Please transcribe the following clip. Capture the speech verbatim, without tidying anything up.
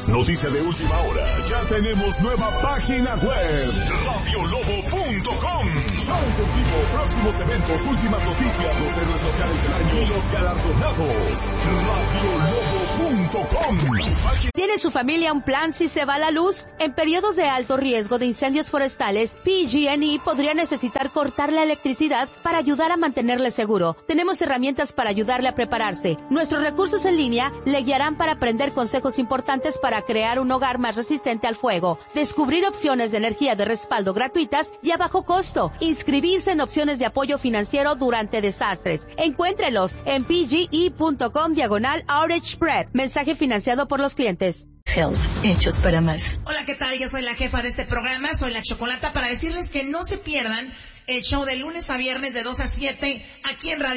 Noticia de última hora. Ya tenemos nueva página web. radio lobo punto com. Shows en vivo, próximos eventos, últimas noticias, los héroes locales del año y los galardonados. radio lobo punto com. ¿Tiene su familia un plan si se va la luz? En periodos de alto riesgo de incendios forestales, P G and E podría necesitar cortar la electricidad para ayudar a mantenerle seguro. Tenemos herramientas para ayudarle a prepararse. Nuestros recursos en línea le guiarán para aprender consejos importantes para crear un hogar más resistente al fuego, descubrir opciones de energía de respaldo gratuitas y a bajo costo, inscribirse en opciones de apoyo financiero durante desastres. Encuéntrelos en pge.com diagonal outage prep. Mensaje financiado por los clientes. Health, hechos para más. Hola, ¿qué tal? Yo soy la jefa de este programa, soy la Chocolata, para decirles que no se pierdan el show de lunes a viernes de dos a siete aquí en Radio